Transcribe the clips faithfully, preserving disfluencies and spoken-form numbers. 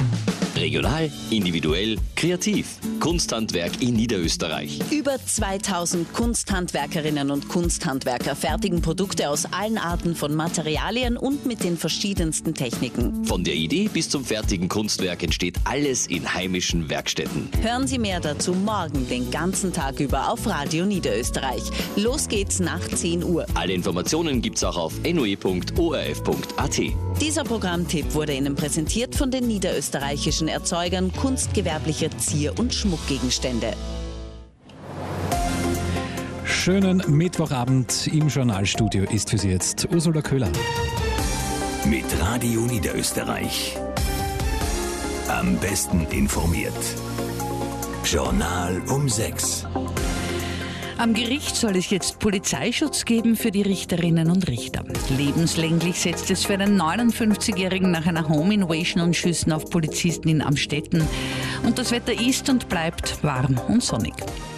Regional, individuell, kreativ. Kunsthandwerk in Niederösterreich. Über zweitausend Kunsthandwerkerinnen und Kunsthandwerker fertigen Produkte aus allen Arten von Materialien und mit den verschiedensten Techniken. Von der Idee bis zum fertigen Kunstwerk entsteht alles in heimischen Werkstätten. Hören Sie mehr dazu morgen den ganzen Tag über auf Radio Niederösterreich. Los geht's nach zehn Uhr. Alle Informationen gibt's auch auf n o e punkt o r f punkt a t. Dieser Programmtipp wurde Ihnen präsentiert von den niederösterreichischen Erzeugern kunstgewerblicher Zier- und Schmuckgegenstände. Schönen Mittwochabend im Journalstudio ist für Sie jetzt Ursula Köhler. Mit Radio Niederösterreich. Am besten informiert. Journal um sechs. Am Gericht soll es jetzt Polizeischutz geben für die Richterinnen und Richter. Lebenslänglich setzt es für einen neunundfünfzigjährigen nach einer Home Invasion und Schüssen auf Polizisten in Amstetten. Und das Wetter ist und bleibt warm und sonnig.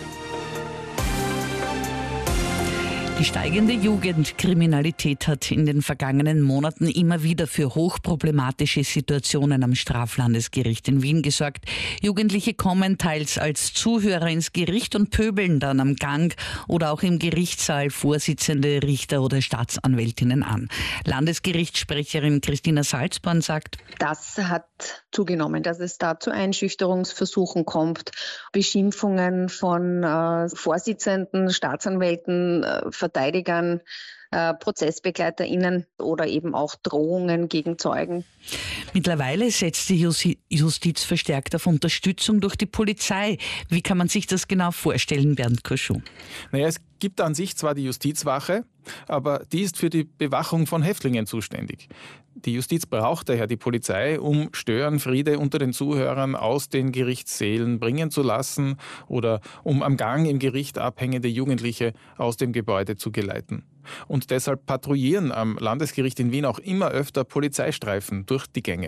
Die steigende Jugendkriminalität hat in den vergangenen Monaten immer wieder für hochproblematische Situationen am Straflandesgericht in Wien gesorgt. Jugendliche kommen teils als Zuhörer ins Gericht und pöbeln dann am Gang oder auch im Gerichtssaal Vorsitzende, Richter oder Staatsanwältinnen an. Landesgerichtssprecherin Christina Salzborn sagt: Das hat zugenommen, dass es da zu Einschüchterungsversuchen kommt, Beschimpfungen von äh, Vorsitzenden, Staatsanwälten, äh, Verteidigern, äh, ProzessbegleiterInnen oder eben auch Drohungen gegen Zeugen. Mittlerweile setzt die Justiz verstärkt auf Unterstützung durch die Polizei. Wie kann man sich das genau vorstellen, Bernd Koschum? Naja, es gibt an sich zwar die Justizwache, aber die ist für die Bewachung von Häftlingen zuständig. Die Justiz braucht daher die Polizei, um Störenfriede unter den Zuhörern aus den Gerichtssälen bringen zu lassen oder um am Gang im Gericht abhängende Jugendliche aus dem Gebäude zu geleiten. Und deshalb patrouillieren am Landesgericht in Wien auch immer öfter Polizeistreifen durch die Gänge.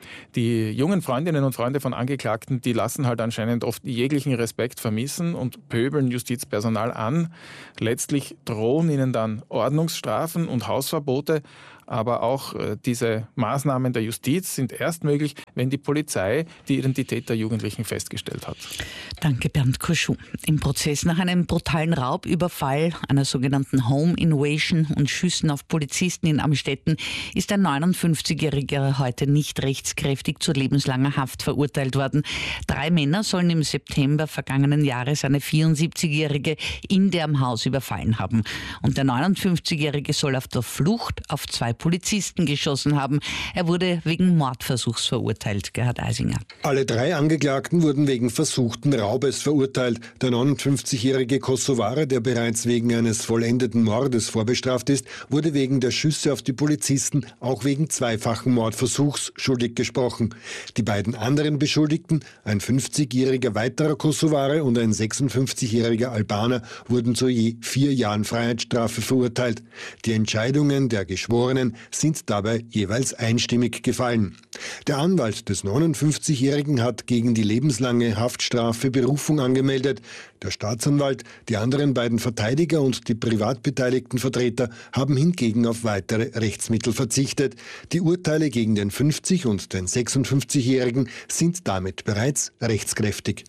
Die jungen Freundinnen und Freunde von Angeklagten, die lassen halt anscheinend oft jeglichen Respekt vermissen und pöbeln Justizpersonal an. Letztlich drohen ihnen dann Ordnungsstrafen und Hausverbote. Aber auch äh, diese Maßnahmen der Justiz sind erst möglich, wenn die Polizei die Identität der Jugendlichen festgestellt hat. Danke, Bernd Koschum. Im Prozess nach einem brutalen Raubüberfall, einer sogenannten Home Invasion und Schüssen auf Polizisten in Amstetten ist ein neunundfünfzigjähriger heute nicht rechtskräftig zu lebenslanger Haft verurteilt worden. Drei Männer sollen im September vergangenen Jahres eine vierundsiebzigjährige in deren Haus überfallen haben. Und der neunundfünfzigjährige soll auf der Flucht auf zwei Polizisten geschossen haben. Er wurde wegen Mordversuchs verurteilt, Gerhard Eisinger. Alle drei Angeklagten wurden wegen versuchten Raubes verurteilt. Der neunundfünfzigjährige Kosovare, der bereits wegen eines vollendeten Mordes vorbestraft ist, wurde wegen der Schüsse auf die Polizisten auch wegen zweifachen Mordversuchs schuldig gesprochen. Die beiden anderen Beschuldigten, ein fünfzigjähriger weiterer Kosovare und ein sechsundfünfzigjähriger Albaner, wurden zu je vier Jahren Freiheitsstrafe verurteilt. Die Entscheidungen der Geschworenen sind dabei jeweils einstimmig gefallen. Der Anwalt des neunundfünfzigjährigen hat gegen die lebenslange Haftstrafe Berufung angemeldet. Der Staatsanwalt, die anderen beiden Verteidiger und die privat beteiligten Vertreter haben hingegen auf weitere Rechtsmittel verzichtet. Die Urteile gegen den fünfzig- und den sechsundfünfzigjährigen sind damit bereits rechtskräftig.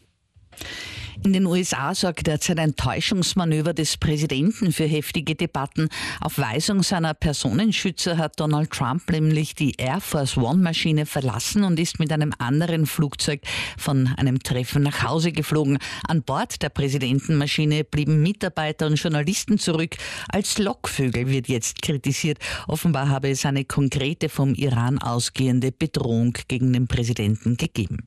In den U S A sorgt derzeit ein Täuschungsmanöver des Präsidenten für heftige Debatten. Auf Weisung seiner Personenschützer hat Donald Trump nämlich die Air Force One-Maschine verlassen und ist mit einem anderen Flugzeug von einem Treffen nach Hause geflogen. An Bord der Präsidentenmaschine blieben Mitarbeiter und Journalisten zurück. Als Lockvögel wird jetzt kritisiert. Offenbar habe es eine konkrete vom Iran ausgehende Bedrohung gegen den Präsidenten gegeben.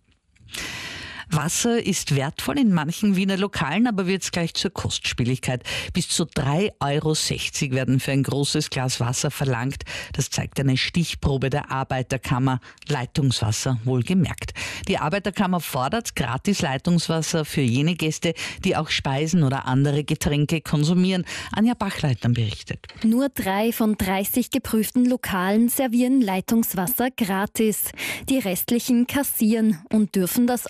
Wasser ist wertvoll in manchen Wiener Lokalen, aber wird es gleich zur Kostspieligkeit. Bis zu drei Euro sechzig werden für ein großes Glas Wasser verlangt. Das zeigt eine Stichprobe der Arbeiterkammer. Leitungswasser wohlgemerkt. Die Arbeiterkammer fordert gratis Leitungswasser für jene Gäste, die auch Speisen oder andere Getränke konsumieren. Anja Bachleitner berichtet. Nur drei von dreißig geprüften Lokalen servieren Leitungswasser gratis. Die restlichen kassieren und dürfen das auch, so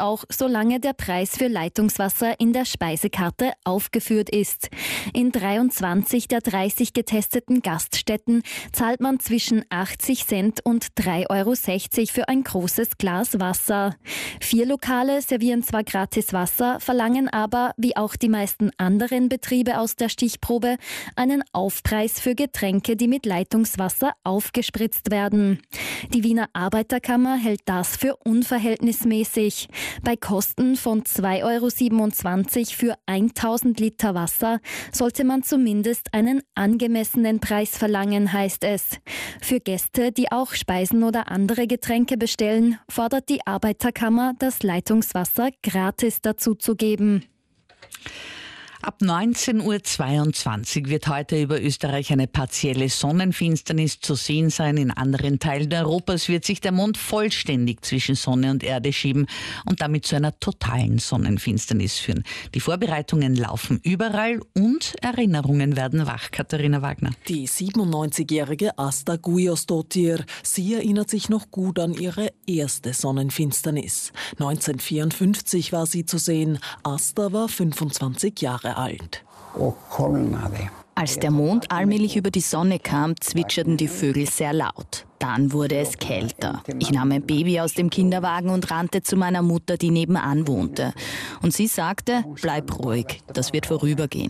solange der Preis für Leitungswasser in der Speisekarte aufgeführt ist. In dreiundzwanzig der dreißig getesteten Gaststätten zahlt man zwischen achtzig Cent und drei Euro sechzig für ein großes Glas Wasser. Vier Lokale servieren zwar gratis Wasser, verlangen aber, wie auch die meisten anderen Betriebe aus der Stichprobe, einen Aufpreis für Getränke, die mit Leitungswasser aufgespritzt werden. Die Wiener Arbeiterkammer hält das für unverhältnismäßig. Bei Kosten von zwei Euro siebenundzwanzig für tausend Liter Wasser sollte man zumindest einen angemessenen Preis verlangen, heißt es. Für Gäste, die auch Speisen oder andere Getränke bestellen, fordert die Arbeiterkammer, das Leitungswasser gratis dazuzugeben. Ab neunzehn Uhr zweiundzwanzig wird heute über Österreich eine partielle Sonnenfinsternis zu sehen sein. In anderen Teilen Europas wird sich der Mond vollständig zwischen Sonne und Erde schieben und damit zu einer totalen Sonnenfinsternis führen. Die Vorbereitungen laufen überall und Erinnerungen werden wach. Katharina Wagner. Die siebenundneunzigjährige Asta Gujosdottir, sie erinnert sich noch gut an ihre erste Sonnenfinsternis. neunzehnhundertvierundfünfzig war sie zu sehen. Asta war fünfundzwanzig Jahre alt. Als der Mond allmählich über die Sonne kam, zwitscherten die Vögel sehr laut. Dann wurde es kälter. Ich nahm mein Baby aus dem Kinderwagen und rannte zu meiner Mutter, die nebenan wohnte. Und sie sagte, bleib ruhig, das wird vorübergehen.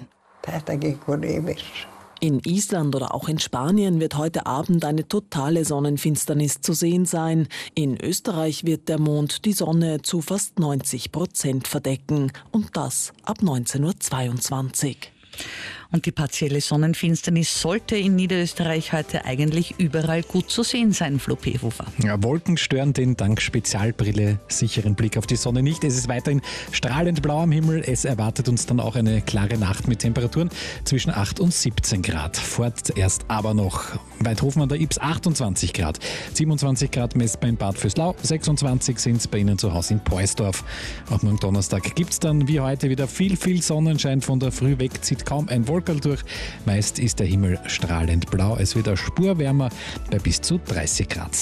In Island oder auch in Spanien wird heute Abend eine totale Sonnenfinsternis zu sehen sein. In Österreich wird der Mond die Sonne zu fast neunzig Prozent verdecken. Und das ab neunzehn Uhr zweiundzwanzig. Und die partielle Sonnenfinsternis sollte in Niederösterreich heute eigentlich überall gut zu sehen sein, Flo Pehofer. Ja, Wolken stören den dank Spezialbrille sicheren Blick auf die Sonne nicht. Es ist weiterhin strahlend blau am Himmel. Es erwartet uns dann auch eine klare Nacht mit Temperaturen zwischen acht und siebzehn Grad. Vorerst aber noch Weidhofen an der Ybbs achtundzwanzig Grad. siebenundzwanzig Grad messbar in Bad Vöslau. sechsundzwanzig sind es bei Ihnen zu Hause in Poisdorf. Auch morgen Donnerstag gibt es dann wie heute wieder viel, viel Sonnenschein. Von der Früh weg zieht kaum ein Wolken durch. Meist ist der Himmel strahlend blau. Es wird eine Spur wärmer bei bis zu dreißig Grad.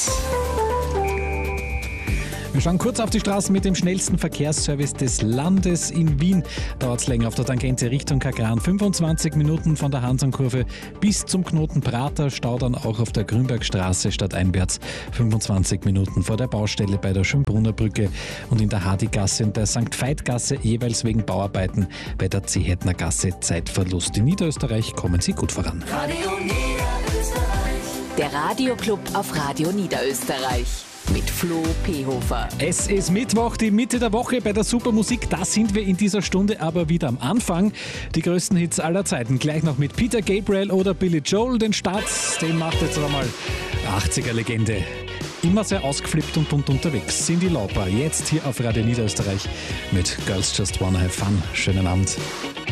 Wir schauen kurz auf die Straßen mit dem schnellsten Verkehrsservice des Landes. In Wien dauert es länger auf der Tangente Richtung Kagran. fünfundzwanzig Minuten von der Hansonkurve bis zum Knoten Prater. Stau dann auch auf der Grünbergstraße stadteinwärts. fünfundzwanzig Minuten vor der Baustelle bei der Schönbrunner Brücke und in der Hadigasse und der Sankt Veit-Gasse jeweils wegen Bauarbeiten. Bei der Zehetner Gasse Zeitverlust. In Niederösterreich kommen Sie gut voran. Radio Niederösterreich. Der Radioclub auf Radio Niederösterreich. Mit Flo Pehofer. Es ist Mittwoch, die Mitte der Woche bei der Supermusik. Da sind wir in dieser Stunde aber wieder am Anfang. Die größten Hits aller Zeiten. Gleich noch mit Peter Gabriel oder Billy Joel. Den Start, den macht jetzt einmal achtziger-Legende. Immer sehr ausgeflippt und bunt unterwegs. Cyndi Lauper, jetzt hier auf Radio Niederösterreich mit Girls Just Wanna Have Fun. Schönen Abend.